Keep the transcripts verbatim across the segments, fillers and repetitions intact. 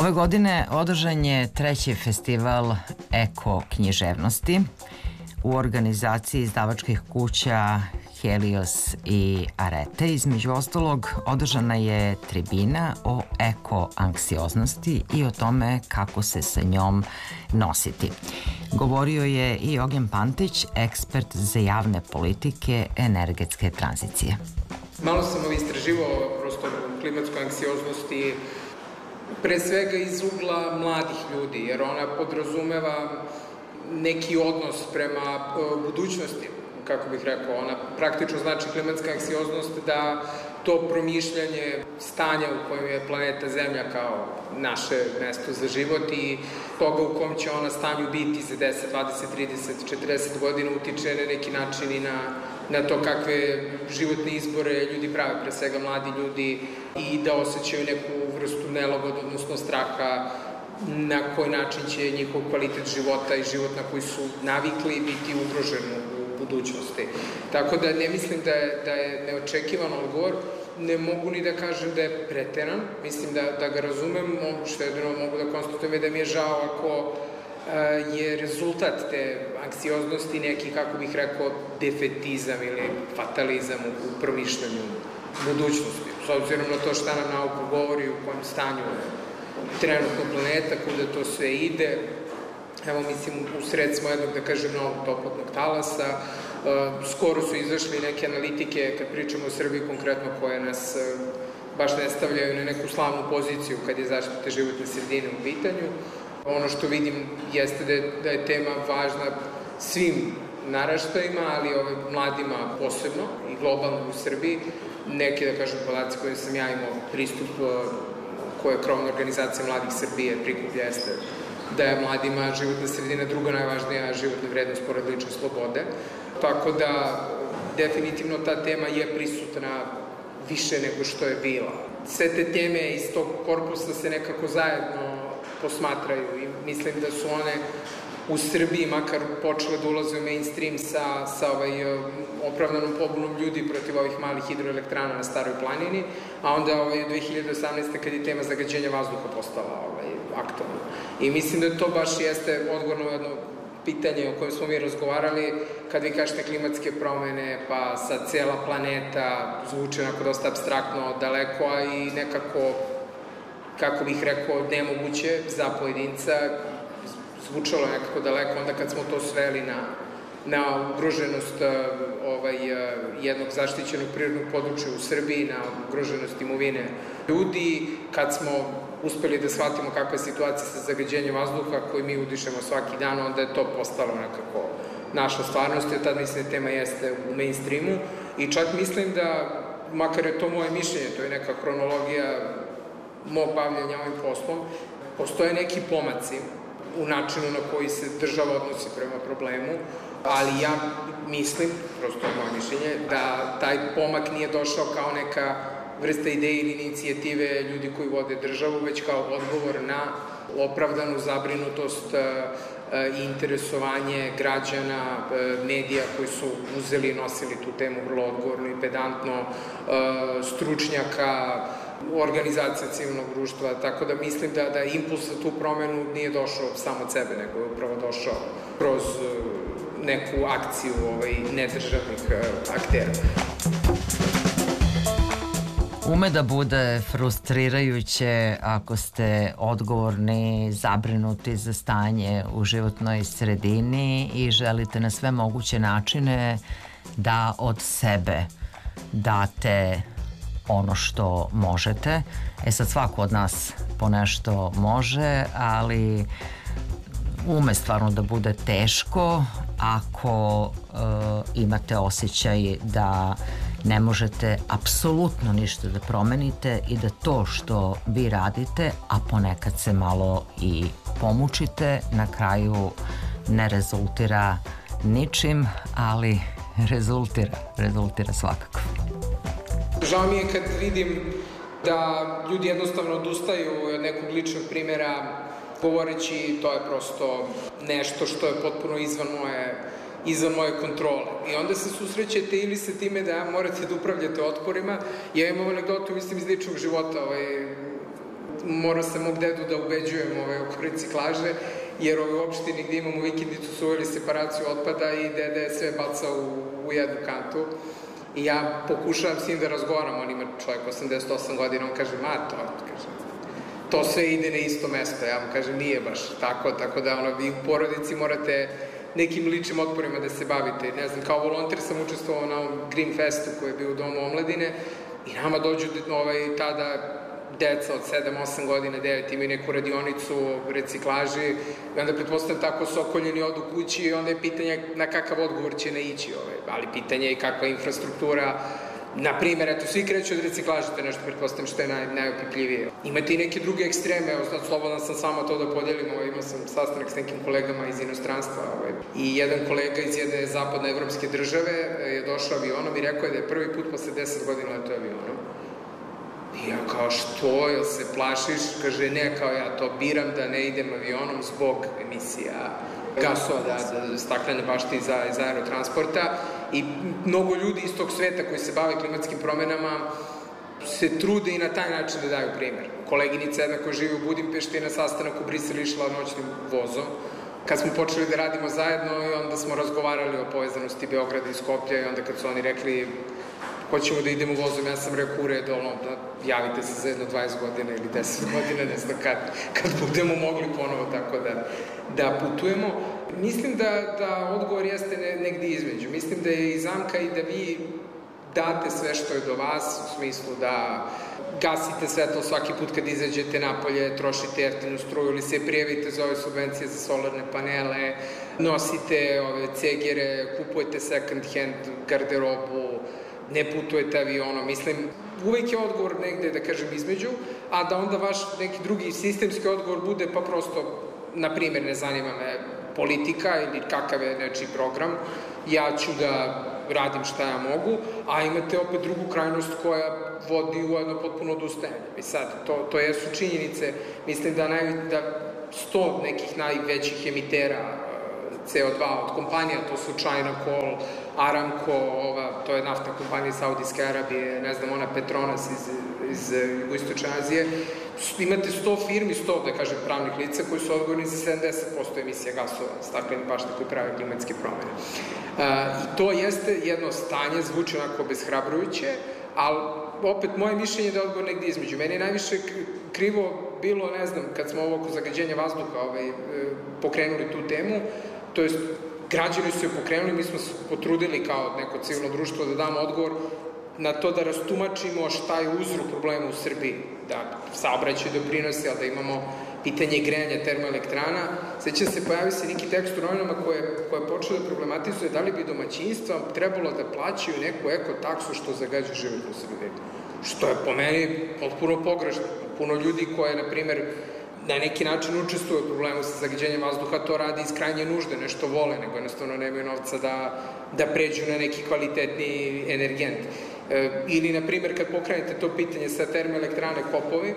Ove godine održan je treći festival eko književnosti u organizaciji izdavačkih kuća Helios i Arete. Između ostalog, održana je tribina o eko-anksioznosti i o tome kako se sa njom nositi. Govorio je i Ognjen Pantić, ekspert za javne politike energetske tranzicije. Malo sam ovo istraživao prosto klimatsku anksioznosti, pre svega iz ugla mladih ljudi, jer ona podrazumeva neki odnos prema budućnosti, kako bih rekao. Ona praktično znači klimatska anksioznost da to promišljanje stanja u kojem je planeta Zemlja kao naše mesto za život i toga u kom će ona stanju biti za deset, dvadeset, trideset, četrdeset godina utiče na neki način i na, na to kakve životne izbore ljudi prave, pre svega mladi ljudi, i da osjećaju neku vrstu nelagoda, odnosno straha na koji način će njihov kvalitet života i život na koji su navikli biti ugrožen u budućnosti. Tako da ne mislim da je, da je neočekivan odgovor, ne mogu ni da kažem da je preteran, mislim da, da ga razumem, što jedino mogu da konstatujem je da mi je žao ako je rezultat te anksioznosti neki, kako bih rekao, defetizam ili fatalizam u promišljanju budućnosti. S obzirom na to šta nam nauka govori, u kojem stanju trenutno planeta, kuda to sve ide. Evo, mislim, u sred smo jednog, da kažem, novog toplotnog talasa. Skoro su izašli neke analitike, kad pričamo o Srbiji konkretno, koje nas baš ne stavljaju na neku slavnu poziciju kad je zaštita životne sredine u pitanju. Ono što vidim jeste da je, da je tema važna svim naraštajima, ali ove mladima posebno i globalno u Srbiji. Neke, da kažem, podaci koje sam ja imao pristup, koje je krovna organizacija Mladih Srbije prikuplja, jeste da je mladima životna sredina druga najvažnija životna vrednost pored lične slobode. Tako da definitivno ta tema je prisutna više nego što je bila. Sve te teme iz tog korpusa se nekako zajedno posmatraju i mislim da su one u Srbiji makar počele da ulaze u mainstream sa, sa ovaj, opravdanom pobunom ljudi protiv ovih malih hidroelektrana na Staroj planini, a onda ovaj, u dve hiljade osamnaeste. kad je tema zagađenja vazduha postala ovaj, aktualna. I mislim da to baš jeste odgovor na jedno pitanje o kojem smo mi razgovarali, kad vi kažete klimatske promene, pa sad cijela planeta zvuče onako dosta abstraktno daleko, a i nekako, kako bih rekao, nemoguće za pojedinca, zvučalo nekako daleko, onda kad smo to sveli na, na ugroženost ovaj, jednog zaštićenog prirodnog područja u Srbiji, na ugroženost imovine ljudi, kad smo uspeli da shvatimo kakva je situacija sa zagađenjem vazduha koji mi udišemo svaki dan, onda je to postalo nekako naša stvarnost, jer tad mislim da tema jeste u mainstreamu i čak mislim da, makar je to moje mišljenje, to je neka kronologija mog bavljanja ovim poslom, postoje neki pomaci u načinu na koji se država odnosi prema problemu, ali ja mislim, prosto je moje mišljenje, da taj pomak nije došao kao neka vrsta ideje ili inicijative ljudi koji vode državu, već kao odgovor na opravdanu zabrinutost i interesovanje građana, medija koji su uzeli i nosili tu temu vrlo odgovorno i pedantno, stručnjaka, organizacija civilnog društva, tako da mislim da, da impuls za tu promenu nije došao samo od sebe, nego je upravo došao kroz neku akciju ovaj, nedržavnih aktera. Ume da bude frustrirajuće ako ste odgovorni, zabrinuti za stanje u životnoj sredini i želite na sve moguće načine da od sebe date ono što možete. E sad svako od nas po nešto može, ali ume stvarno da bude teško ako e, imate osjećaj da ne možete apsolutno ništa da promenite i da to što vi radite, a ponekad se malo i pomučite, na kraju ne rezultira ničim, ali rezultira, rezultira svakako. Žao mi je kad vidim da ljudi jednostavno odustaju od nekog ličnog primjera govoreći to je prosto nešto što je potpuno izvan moje, izvan moje kontrole. I onda se susrećete ili sa time da morate da upravljate otporima. Ja imam anegdotu, mislim, iz ličnog života. Ovaj, morao sam mog dedu da ubeđujem ove, oko reciklaže, jer ove, u opštini gde imamo vikendicu su uveli separaciju otpada i dede je sve bacao u, u jednu kantu. I ja pokušavam s njim da razgovaram, on ima čovjek osamdeset osam godina, on kaže, ma to, kaže, to sve ide na isto mesto, ja mu kažem, nije baš tako, tako da ono, vi u porodici morate nekim ličnim otporima da se bavite. Ne znam, kao volonter sam učestvovao na ovom Green Festu koji je bio u Domu omladine i nama dođu ovaj, tada deca od sedam osam godina, devet, imaju neku radionicu o reciklaži i onda pretpostavljam tako sokoljeni odu kući i onda je pitanje na kakav odgovor će naići, ovaj, ali pitanje je kakva infrastruktura. Na primjer, eto, svi kreću od reciklaže, to je nešto, pretpostavljam, što je naj, najopipljivije. Imate i neke druge ekstreme, evo, znači, slobodan sam samo to da podijelim, ovaj, imao sam sastanak s nekim kolegama iz inostranstva, ovaj, i jedan kolega iz jedne zapadnoevropske države je došao avionom i rekao je da je prvi put posle deset godina letao avionom. I ja kao, što, jel se plašiš? Kaže, ne, kao ja to biram da ne idem avionom zbog emisija gasova, da, da staklene bašte iz, iz aerotransporta. I mnogo ljudi iz tog sveta koji se bave klimatskim promenama se trude i na taj način da daju primer. Koleginica jedna koja živi u Budimpešti na sastanak u Brisel išla noćnim vozom. Kad smo počeli da radimo zajedno i onda smo razgovarali o povezanosti Beograda i Skoplja i onda kad su oni rekli hoćemo da idemo vozom, ja sam rekao u redu, ono, da javite se za jedno dvadeset godina ili deset godina, ne znam kad, kad budemo mogli ponovo tako da, da putujemo. Mislim da, da odgovor jeste ne, negdje između. Mislim da je i zamka i da vi date sve što je do vas, u smislu da gasite svetlo svaki put kad izađete napolje, trošite jeftinu struju ili se prijavite za ove subvencije za solarne panele, nosite ove cegere, kupujete second hand garderobu, ne putujete avionom. Mislim, uvek je odgovor negde, da kažem, između, a da onda vaš neki drugi sistemski odgovor bude pa prosto, na primjer, ne zanima me politika ili kakav je nečiji program, ja ću da radim šta ja mogu, a imate opet drugu krajnost koja vodi u jedno potpuno odustajanje. I sad, to, to jesu činjenice, mislim da, naj, da sto nekih najvećih emitera C O dva od kompanija, to su China Coal, Aramco, ova, to je naftna kompanija iz Saudijske Arabije, ne znam, ona Petronas iz, iz Jugoistočne Azije. Imate sto firmi, sto, da kažem, pravnih lica koji su odgovorni za sedamdeset posto emisija gasova, staklene bašte koji prave klimatske promene. E, I to jeste jedno stanje, zvuči onako obeshrabrujuće, ali opet moje mišljenje je da je odgovor negdje između. Meni je najviše krivo bilo, ne znam, kad smo ovo oko zagađenja vazduha ovaj, pokrenuli tu temu, to jest građani su je pokrenuli, mi smo se potrudili kao neko civilno društvo da damo odgovor na to da rastumačimo šta je uzrok problema u Srbiji, da saobraćaj doprinosi, ali da imamo pitanje grejanja termoelektrana. Sećam se, pojavi se neki tekst u novinama koje, koje je počeo da problematizuje da li bi domaćinstva trebalo da plaćaju neku ekotaksu što zagađuje životnu sredinu. Što je po meni potpuno pogrešno. Puno ljudi koje, na primer, na neki način učestvuju u problemu sa zagađenjem vazduha, to radi iz krajnje nužde, nešto vole, nego jednostavno nemaju novca da, da pređu na neki kvalitetni energent. E, ili, na primjer, kad pokrenete to pitanje sa termoelektrane Kopovi,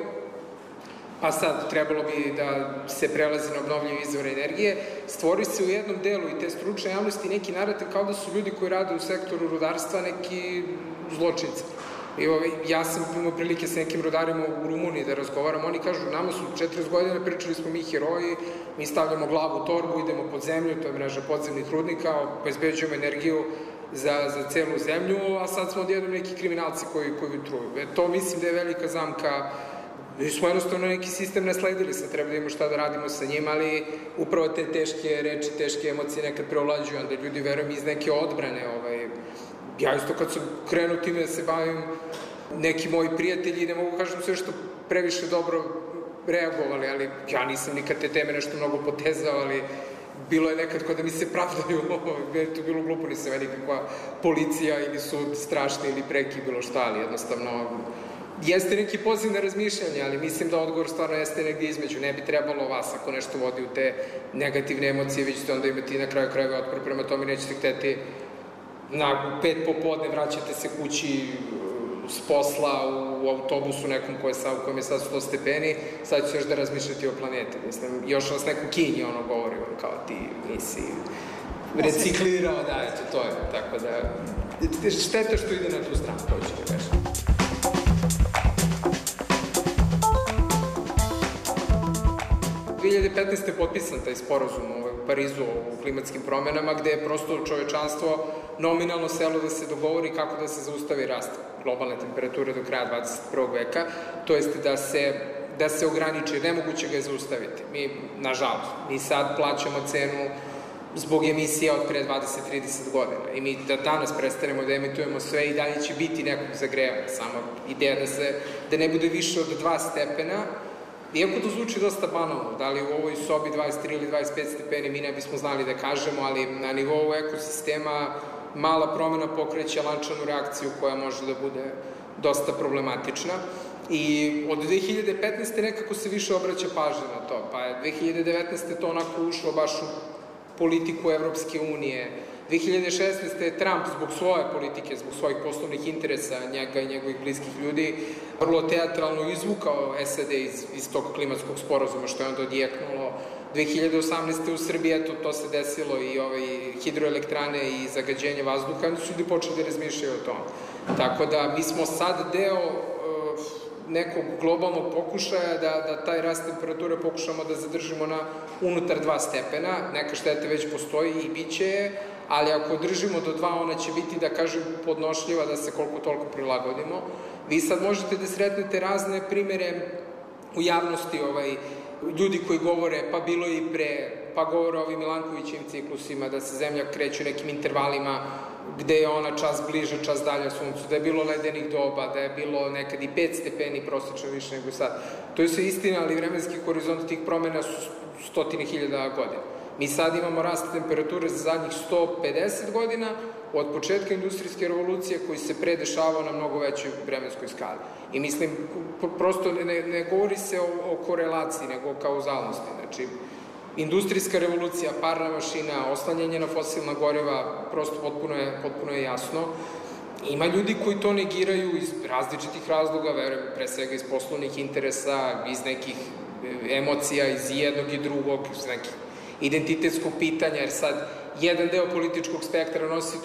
pa sad trebalo bi da se prelazi na obnovljive izvore energije, stvori se u jednom delu i te stručne javnosti neki narativ kao da su ljudi koji rade u sektoru rudarstva neki zločinci. I ovaj, ja sam imao prilike sa nekim rudarima u Rumuniji da razgovaram, oni kažu, nama su četrdeset godina, pričali smo mi heroji, mi stavljamo glavu u torbu, idemo pod zemlju, to je mreža podzemnih rudnika, obezbeđujemo energiju za, za celu zemlju, a sad smo odjednom neki kriminalci koji, koji truju. E, to mislim da je velika zamka. Mi smo jednostavno neki sistem nasledili, sad treba da imamo šta da radimo sa njim, ali upravo te teške reči, teške emocije nekad preovlađuju, onda ljudi, verujem, iz neke odbrane, ovaj, ja isto kad sam krenuo time da se bavim, neki moji prijatelji, ne mogu kažem sve što previše dobro reagovali, ali ja nisam nikad te teme nešto mnogo potezao, ali bilo je nekad kada mi se pravdaju, je to bilo glupo, nisam je nikakva policija ili sud strašni ili preki, bilo šta, ali jednostavno jeste neki poziv na razmišljanje, ali mislim da odgovor stvarno jeste negdje između. Ne bi trebalo vas, ako nešto vodi u te negativne emocije, vi ćete onda imati na kraju krajeva otpor prema tome, nećete hteti na pet popodne vraćate se kući s posla u autobusu nekom koje sa, u kojem je sad sto stepeni, sad ću još da razmišljati o planeti. Mislim, još vas neko kinji ono govori, kao ti nisi reciklirao, da, eto, to je, tako da, šteta što ide na tu stranu, to ću da kažem. hiljade petnaeste. potpisan taj sporazum u Parizu o klimatskim promenama, gde je prosto čovečanstvo nominalno selo da se dogovori kako da se zaustavi rast globalne temperature do kraja dvadeset prvog veka, to jest da se da se ograniče, nemoguće ga je zaustaviti. Mi, nažalost, mi sad plaćamo cenu zbog emisija od pre dvadeset do trideset godina. I mi da danas prestanemo da emitujemo sve i dalje će biti nekog zagrevanja. Samo ideja da se, da ne bude više od dva stepena, iako to zvuči dosta banalno, da li u ovoj sobi dvadeset tri ili dvadeset pet stepeni, mi ne bismo znali da kažemo, ali na nivou ekosistema mala promena pokreće lančanu reakciju koja može da bude dosta problematična. I od dve hiljade petnaeste. nekako se više obraća pažnja na to, pa je dve hiljade devetnaeste. to onako ušlo baš u politiku Evropske unije. dve hiljade šesnaeste. je Trump zbog svoje politike, zbog svojih poslovnih interesa, njega i njegovih bliskih ljudi, vrlo teatralno izvukao S A D iz, iz tog klimatskog sporazuma, što je onda odjeknulo. dve hiljade osamnaeste. u Srbiji, eto, to se desilo i ovaj, hidroelektrane i zagađenje vazduha, oni su ljudi počeli da razmišljaju o tom. Tako da, mi smo sad deo nekog globalnog pokušaja da, da taj rast temperature pokušamo da zadržimo na unutar dva stepena, neka šteta već postoji i bit će je, ali ako držimo do dva, ona će biti, da kažem, podnošljiva, da se koliko toliko prilagodimo. Vi sad možete da sretnete razne primere u javnosti, ovaj, ljudi koji govore, pa bilo je i pre, pa govore o ovim Milankovićevim ciklusima, da se zemlja kreće nekim intervalima, gde je ona čas bliže, čas dalje suncu, da je bilo ledenih doba, da je bilo nekad i pet stepeni prosečno više nego sad. To je sve istina, ali vremenski horizont tih promena su stotine hiljada godina. Mi sad imamo rast temperature za zadnjih sto pedeset godina, od početka industrijske revolucije koji se predešavao na mnogo većoj vremenskoj skali. I mislim, prosto ne, ne govori se o, o korelaciji, nego o kauzalnosti. Znači, industrijska revolucija, parna mašina, oslanjanje na fosilna goriva, prosto potpuno je, potpuno je jasno. Ima ljudi koji to negiraju iz različitih razloga, verujem, pre svega iz poslovnih interesa, iz nekih emocija, iz jednog i drugog, iz nekih identitetskog pitanja, jer sad jedan deo političkog spektra nosi